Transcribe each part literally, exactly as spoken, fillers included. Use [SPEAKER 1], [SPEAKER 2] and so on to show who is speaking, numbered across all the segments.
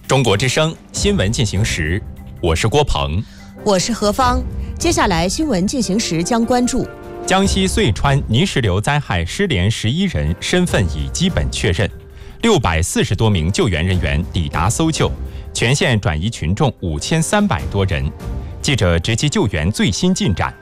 [SPEAKER 1] 中国之声新闻进行时，我是郭鹏，
[SPEAKER 2] 我是何芳。接下来新闻进行时将关注：
[SPEAKER 1] 江西遂川泥石流灾害失联十一人身份已基本确认，六百四十多名救援人员抵达搜救，全县转移群众五千三百多人。记者直击救援最新进展。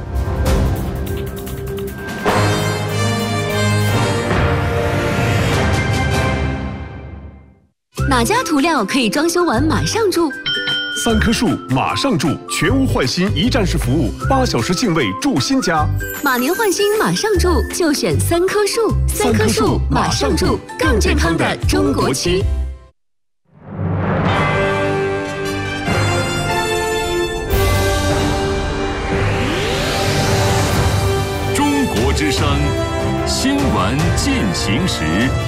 [SPEAKER 3] 哪家涂料可以装修完马上住？
[SPEAKER 4] 三棵树马上住，全屋换新一站式服务，八小时净位住新家。
[SPEAKER 3] 马年换新马上住，就选三棵树。三棵树马上住，更健康的中国区。
[SPEAKER 5] 中国之声新闻进行时。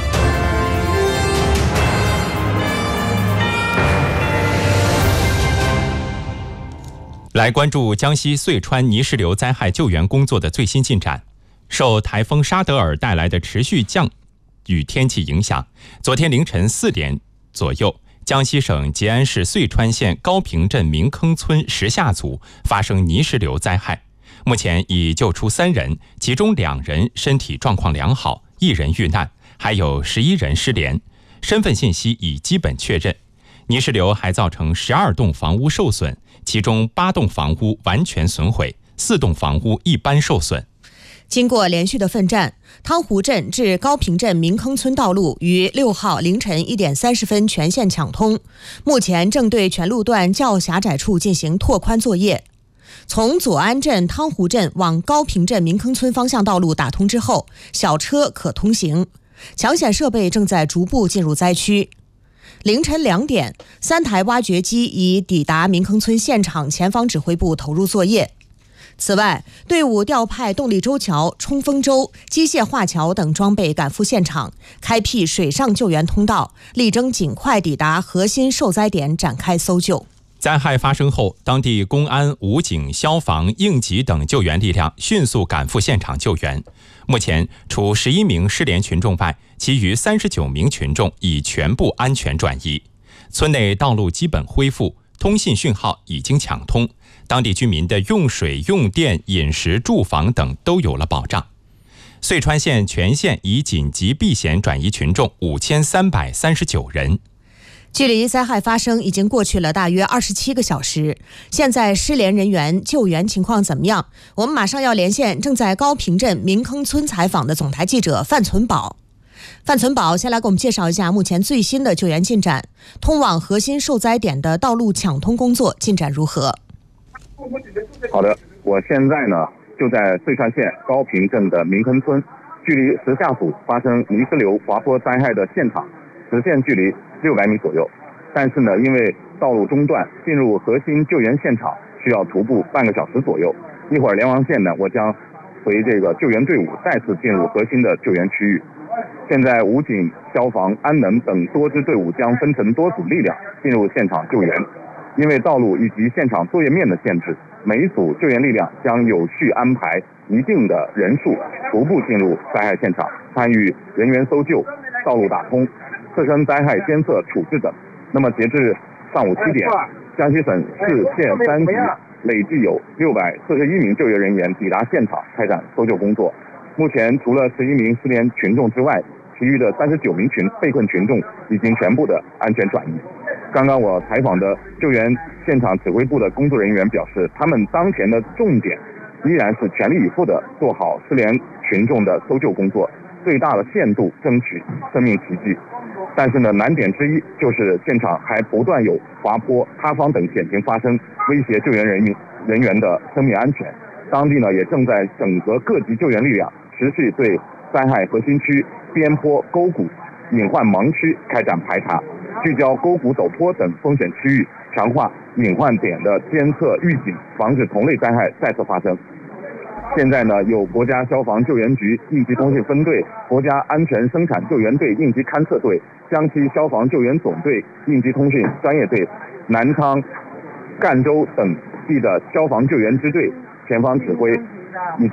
[SPEAKER 1] 来关注江西遂川泥石流灾害救援工作的最新进展。受台风沙德尔带来的持续降雨天气影响，昨天凌晨四点左右，江西省吉安市遂川县高坪镇明坑村石下组发生泥石流灾害。目前已救出三人，其中两人身体状况良好，一人遇难，还有十一人失联，身份信息已基本确认。泥石流还造成十二栋房屋受损，其中八栋房屋完全损毁，四栋房屋一般受损。
[SPEAKER 2] 经过连续的奋战，汤湖镇至高坪镇明坑村道路于六号凌晨一点三十分全线抢通，目前正对全路段较狭窄处进行拓宽作业。从左安镇汤湖镇往高坪镇明坑村方向道路打通之后，小车可通行，抢险设备正在逐步进入灾区。凌晨两点，三台挖掘机已抵达明坑村现场前方指挥部投入作业。此外，队伍调派动力周桥、冲锋舟、机械化桥等装备赶赴现场，开辟水上救援通道，力争尽快抵达核心受灾点展开搜救。
[SPEAKER 1] 灾害发生后，当地公安、武警、消防、应急等救援力量迅速赶赴现场救援。目前，除十一名失联群众外，其余三十九名群众已全部安全转移。村内道路基本恢复，通信讯号已经抢通，当地居民的用水、用电、饮食、住房等都有了保障。遂川县全县已紧急避险转移群众五千三百三十九人。
[SPEAKER 2] 距离灾害发生已经过去了大约二十七个小时，现在失联人员救援情况怎么样？我们马上要连线正在高坪镇明坑村采访的总台记者范存宝。范存宝，先来给我们介绍一下目前最新的救援进展，通往核心受灾点的道路抢通工作进展如何？
[SPEAKER 6] 好的，我现在呢就在遂川县高坪镇的明坑村，距离石下组发生泥石流滑坡灾害的现场直线距离六百米左右，但是呢，因为道路中断，进入核心救援现场需要徒步半个小时左右。一会儿连王县呢，我将随这个救援队伍再次进入核心的救援区域。现在武警、消防、安能等多支队伍将分成多组力量进入现场救援。因为道路以及现场作业面的限制，每一组救援力量将有序安排一定的人数徒步进入灾害现场，参与人员搜救、道路打通、次生灾害监测处置等。那么截至上午七点，江西省市县三级累计有六百四十一名救援人员抵达现场开展搜救工作。目前除了十一名失联群众之外，其余的三十九名群被困群众已经全部的安全转移。刚刚我采访的救援现场指挥部的工作人员表示，他们当前的重点依然是全力以赴的做好失联群众的搜救工作，最大的限度争取生命奇迹。但是呢，难点之一就是现场还不断有滑坡、塌方等险情发生，威胁救援人员人员的生命安全。当地呢也正在整合各级救援力量，持续对灾害核心区、边坡、沟谷、隐患盲区开展排查，聚焦沟谷陡坡等风险区域，强化隐患点的监测预警，防止同类灾害再次发生。现在呢，有国家消防救援局应急通信分队、国家安全生产救援队应急勘测队、江西消防救援总队应急通讯专业队、南昌、赣州等地的消防救援支队前方指挥，以及